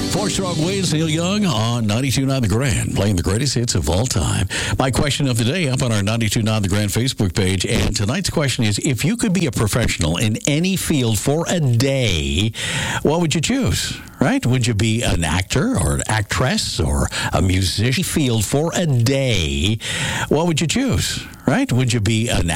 Four strong ways, Neil Young on 92.9 The Grand, playing the greatest hits of all time. My question of the day up on our 92.9 The Grand Facebook page, and tonight's question is, if you could be a professional in any field for a day, what would you choose? Right? Would you be an actor or an actress or a musician field for a day? What would you choose? Right? Would you be an